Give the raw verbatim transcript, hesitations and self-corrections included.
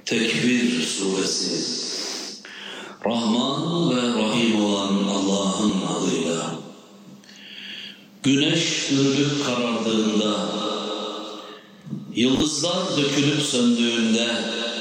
Tekvir Suresi. Rahman ve Rahim olan Allah'ın adıyla. Güneş dönüp karardığında, yıldızlar dökülüp söndüğünde,